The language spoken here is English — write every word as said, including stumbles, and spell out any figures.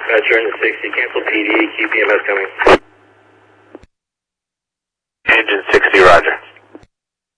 Uh, turn to sixty, cancel P D, keep E M S coming.